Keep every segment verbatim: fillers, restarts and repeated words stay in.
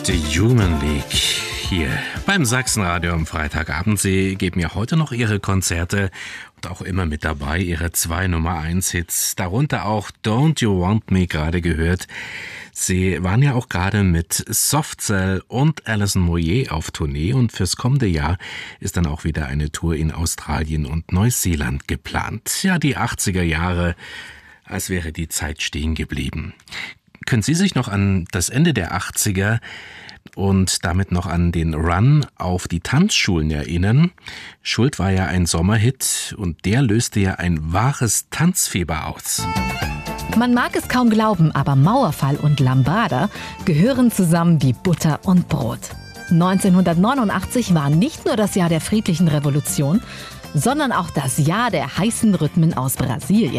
Die Human League hier beim Sachsenradio am Freitagabend. Sie geben ja heute noch ihre Konzerte und auch immer mit dabei ihre zwei Nummer eins Hits, darunter auch Don't You Want Me gerade gehört. Sie waren ja auch gerade mit Soft Cell und Alison Moyet auf Tournee und fürs kommende Jahr ist dann auch wieder eine Tour in Australien und Neuseeland geplant. Ja, die achtziger Jahre, als wäre die Zeit stehen geblieben. Können Sie sich noch an das Ende der achtziger und damit noch an den Run auf die Tanzschulen erinnern? Schuld war ja ein Sommerhit und der löste ja ein wahres Tanzfieber aus. Man mag es kaum glauben, aber Mauerfall und Lambada gehören zusammen wie Butter und Brot. neunzehnhundertneunundachtzig war nicht nur das Jahr der friedlichen Revolution, sondern auch das Jahr der heißen Rhythmen aus Brasilien.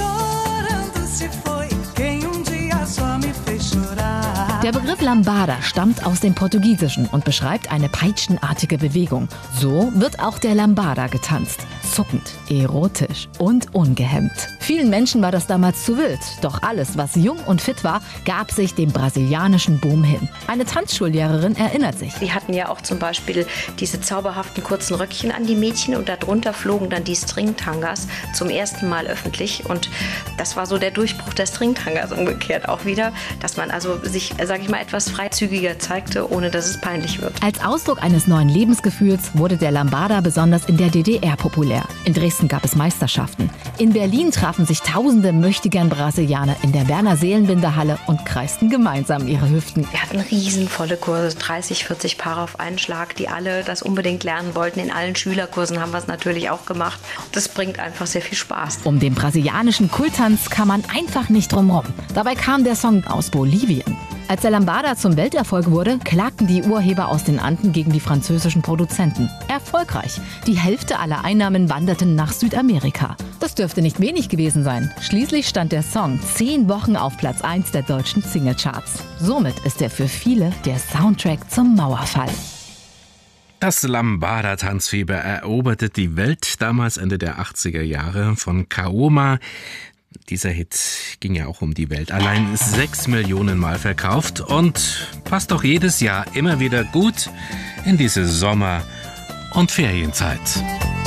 Der Begriff Lambada stammt aus dem Portugiesischen und beschreibt eine peitschenartige Bewegung. So wird auch der Lambada getanzt. Zuckend, erotisch und ungehemmt. Vielen Menschen war das damals zu wild. Doch alles, was jung und fit war, gab sich dem brasilianischen Boom hin. Eine Tanzschullehrerin erinnert sich. Die hatten ja auch zum Beispiel diese zauberhaften kurzen Röckchen an die Mädchen und darunter flogen dann die Stringtangas zum ersten Mal öffentlich. Und das war so der Durchbruch der Stringtangas umgekehrt auch wieder, dass man also sich, sage ich mal, etwas freizügiger zeigte, ohne dass es peinlich wird. Als Ausdruck eines neuen Lebensgefühls wurde der Lambada besonders in der D D R populär. In Dresden gab es Meisterschaften. In Berlin trafen sich tausende möchtegern Brasilianer in der Werner-Seelenbinder-Halle und kreisten gemeinsam ihre Hüften. Wir hatten riesenvolle Kurse, dreißig, vierzig Paare auf einen Schlag, die alle das unbedingt lernen wollten. In allen Schülerkursen haben wir es natürlich auch gemacht. Das bringt einfach sehr viel Spaß. Um den brasilianischen Kulttanz kam man einfach nicht drumherum. Dabei kam der Song aus Bolivien. Als der Lambada zum Welterfolg wurde, klagten die Urheber aus den Anden gegen die französischen Produzenten. Erfolgreich. Die Hälfte aller Einnahmen wanderten nach Südamerika. Das dürfte nicht wenig gewesen sein. Schließlich stand der Song zehn Wochen auf Platz eins der deutschen Singlecharts. Somit ist er für viele der Soundtrack zum Mauerfall. Das Lambada-Tanzfieber eroberte die Welt, damals Ende der achtziger Jahre von Kaoma. Dieser Hit ging ja auch um die Welt. Allein sechs Millionen Mal verkauft und passt doch jedes Jahr immer wieder gut in diese Sommer- und Ferienzeit.